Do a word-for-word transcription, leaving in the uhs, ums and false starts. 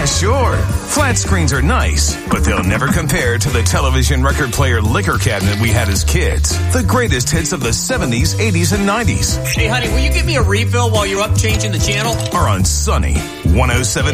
Yeah, sure. Flat screens are nice, but they'll never compare to the television record player liquor cabinet we had as kids. The greatest hits of the seventies, eighties, and nineties Hey, honey, will you give me a refill while you're up changing the channel? are on Sunny one oh seven.